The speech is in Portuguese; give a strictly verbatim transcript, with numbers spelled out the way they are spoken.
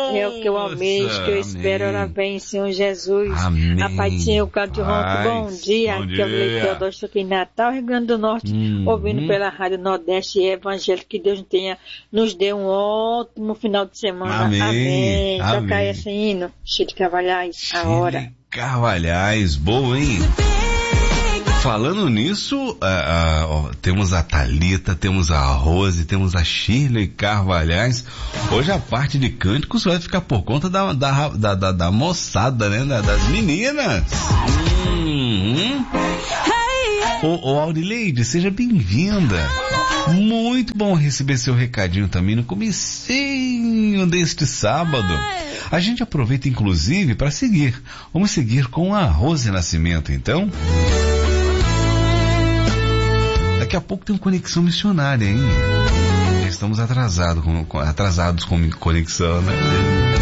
É o que eu almejo, que eu espero. Ora bem, Senhor Jesus. Amém. A paz do Senhor, Canto Ronco. Bom dia. Bom Aqui é o Leitão, estou aqui em Natal, Rio Grande do Norte, hum, ouvindo hum. pela Rádio Nordeste e Evangelho. Que Deus tenha, nos dê um ótimo final de semana. Amém. Amém. Amém. Toca aí esse hino. Chico Carvalhais, a Chile hora. Carvalhais, boa, hein? Falando nisso, uh, uh, temos a Thalita, temos a Rose, temos a Shirley Carvalhais. Hoje a parte de cânticos vai ficar por conta da, da, da, da, da moçada, né? Da, das meninas. Uhum. Ô, ô Aurileide, seja bem-vinda. Muito bom receber seu recadinho também no comecinho deste sábado. A gente aproveita inclusive para seguir. Vamos seguir com a Rose Nascimento, então. Daqui a pouco tem uma conexão missionária, hein? Estamos atrasados com, atrasados com conexão, né?